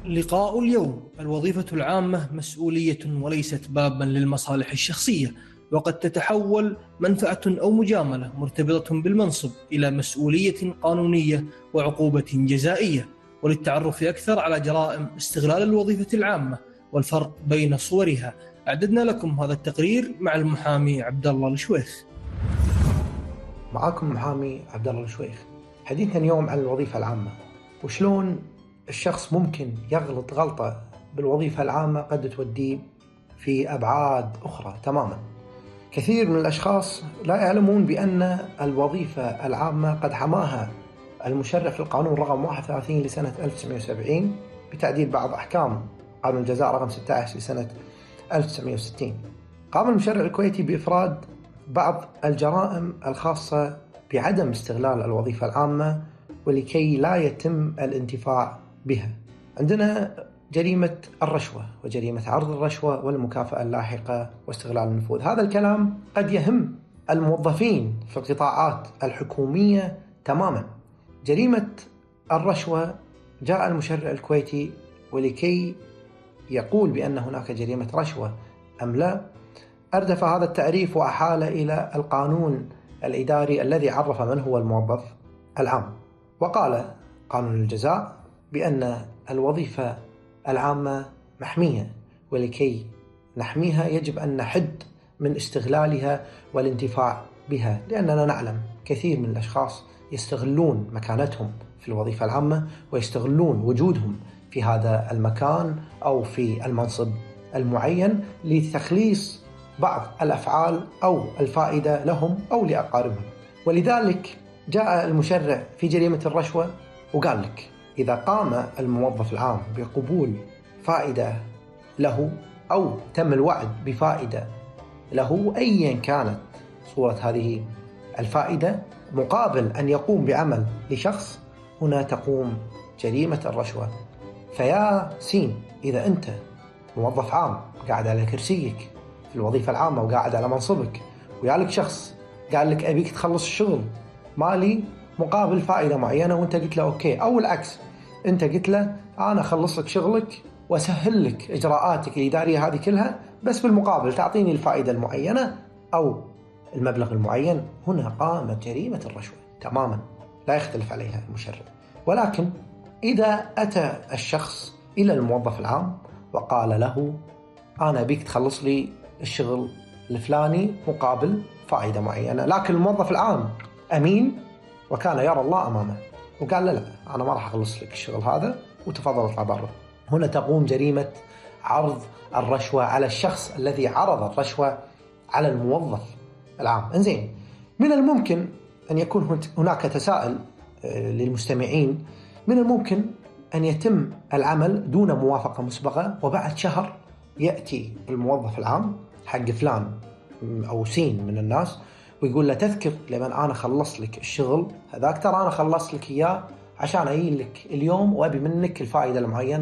لقاء اليوم: الوظيفة العامة مسؤولية وليست بابا للمصالح الشخصية، وقد تتحول منفعة أو مجاملة مرتبطة بالمنصب إلى مسؤولية قانونية وعقوبة جزائية. وللتعرف أكثر على جرائم استغلال الوظيفة العامة والفرق بين صورها، أعددنا لكم هذا التقرير مع المحامي عبد الله الشويخ. معاكم محامي عبد الله الشويخ. حديثنا اليوم عن الوظيفة العامة، وشلون الشخص ممكن يغلط غلطة بالوظيفة العامة قد توديه في أبعاد أخرى تماما. كثير من الأشخاص لا يعلمون بأن الوظيفة العامة قد حماها المشرع في القانون رقم 31 لسنة 1970 بتعديل بعض أحكام قانون الجزاء رقم 16 لسنة 1960. قام المشرع الكويتي بإفراد بعض الجرائم الخاصة بعدم استغلال الوظيفة العامة ولكي لا يتم الانتفاع بها. عندنا جريمة الرشوة وجريمة عرض الرشوة والمكافأة اللاحقة واستغلال النفوذ. هذا الكلام قد يهم الموظفين في القطاعات الحكومية تماما. جريمة الرشوة جاء المشرع الكويتي ولكي يقول بأن هناك جريمة رشوة أم لا، أردف هذا التعريف وأحال إلى القانون الإداري الذي عرف من هو الموظف العام. وقال قانون الجزاء بأن الوظيفة العامة محمية، ولكي نحميها يجب أن نحد من استغلالها والانتفاع بها، لأننا نعلم كثير من الأشخاص يستغلون مكانتهم في الوظيفة العامة ويستغلون وجودهم في هذا المكان أو في المنصب المعين لتخليص بعض الأفعال أو الفائدة لهم أو لأقاربهم. ولذلك جاء المشرع في جريمة الرشوة وقال لك إذا قام الموظف العام بقبول فائدة له أو تم الوعد بفائدة له أيا كانت صورة هذه الفائدة مقابل أن يقوم بعمل لشخص، هنا تقوم جريمة الرشوة. فيا سين، إذا أنت موظف عام قاعد على كرسيك في الوظيفة العامة وقاعد على منصبك ويالك شخص قال لك أبيك تخلص الشغل مالي مقابل فائدة معينة، وانت قلت له أوكي، أو العكس انت قلت له أنا أخلص لك شغلك وأسهل لك إجراءاتك الإدارية هذه كلها، بس بالمقابل تعطيني الفائدة المعينة أو المبلغ المعين، هنا قامت جريمة الرشوة تماما، لا يختلف عليها المشرع. ولكن إذا أتى الشخص إلى الموظف العام وقال له أنا بيك تخلص لي الشغل الفلاني مقابل فائدة معينة، لكن الموظف العام أمين وكان يرى الله أمامه وقال لا أنا ما راح أخلص لك الشغل هذا وتفضل اطلع برا، هنا تقوم جريمة عرض الرشوة على الشخص الذي عرض الرشوة على الموظف العام. إنزين، من الممكن أن يكون هناك تساؤل للمستمعين: من الممكن أن يتم العمل دون موافقة مسبقة وبعد شهر يأتي الموظف العام حق فلان أو سين من الناس ويقول له تذكر لمن أنا خلصت لك الشغل هذاك، ترى أنا خلصت لك إياه عشان أجي لك اليوم وأبي منك الفائدة المعينة